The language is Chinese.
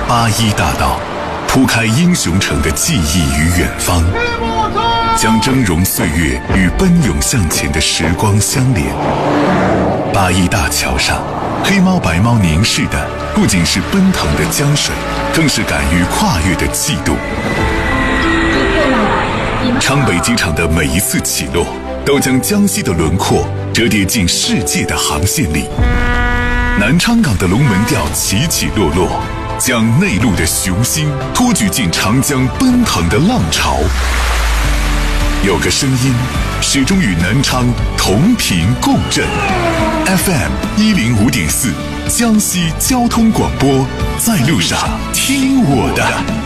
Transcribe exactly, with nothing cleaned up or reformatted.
八一大道，铺开英雄城的记忆与远方，将峥嵘岁月与奔涌向前的时光相连。八一大桥上，黑猫白猫凝视的不仅是奔腾的江水，更是敢于跨越的气度。昌北机场的每一次起落，都将江西的轮廓折叠进世界的航线里。南昌港的龙门吊起起落落，将内陆的雄心托举进长江奔腾的浪潮。有个声音始终与南昌同频共振 ，F M 一零五点四，江西交通广播，在路上听我的。